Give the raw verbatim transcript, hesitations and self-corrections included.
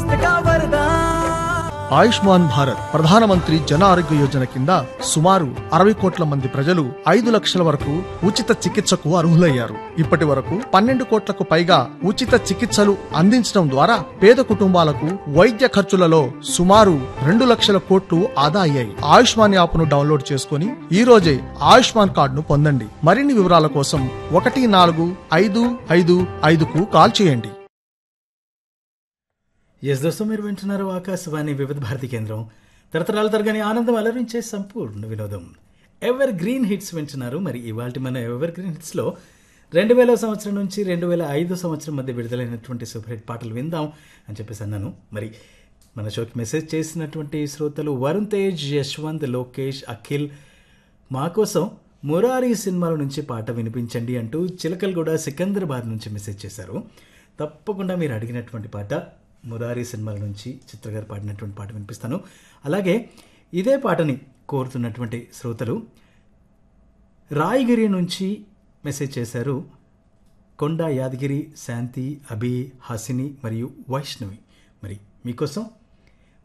स्वास्थ्य का वरदान। ఆయుష్మాన్ భారత్ ప్రధానమంత్రి జన ఆరోగ్య యోజన కింద సుమారు అరవై కోట్ల మంది ప్రజలు ఐదు లక్షల వరకు ఉచిత చికిత్సకు అర్హులయ్యారు. ఇప్పటి వరకు పన్నెండు కోట్లకు పైగా ఉచిత చికిత్సలు అందించడం ద్వారా పేద కుటుంబాలకు వైద్య ఖర్చులలో సుమారు రెండు లక్షల కోట్లు ఆదా అయ్యాయి. ఆయుష్మాన్ యాప్ ను డౌన్లోడ్ చేసుకుని ఈ రోజే ఆయుష్మాన్ కార్డును పొందండి. మరిన్ని వివరాల కోసం ఒకటి నాలుగు ఐదు ఐదు ఐదుకు కాల్ చేయండి. ఎస్ దోస్తో మీరు వింటున్నారు ఆకాశవాణి వివిధ భారతి కేంద్రం. తరతరాల తరగని ఆనందం అలరించే సంపూర్ణ వినోదం ఎవర్ గ్రీన్ హిట్స్ వింటున్నారు. మరి ఇవాళ మన ఎవర్ గ్రీన్ హిట్స్లో రెండు వేల సంవత్సరం నుంచి రెండు వేల ఐదు సంవత్సరం మధ్య విడుదలైనటువంటి సూపర్ హిట్ పాటలు విందాం అని చెప్పేసి అన్నాను. మరి మన షోకి మెసేజ్ చేసినటువంటి శ్రోతలు వరుణ్ తేజ్, యశ్వంత్, లోకేష్, అఖిల్ మా కోసం మురారి సినిమాల నుంచి పాట వినిపించండి అంటూ చిలకల్గూడ సికంద్రాబాద్ నుంచి మెసేజ్ చేశారు. తప్పకుండా మీరు అడిగినటువంటి పాట మురారి సినిమాల నుంచి చిత్ర గారు పాడినటువంటి పాట వినిపిస్తాను. అలాగే ఇదే పాటని కోరుతున్నటువంటి శ్రోతలు రాయగిరి నుంచి మెసేజ్ చేశారు. కొండ యాదగిరి, శాంతి, అభి, హాసిని మరియు వైష్ణవి. మరి మీకోసం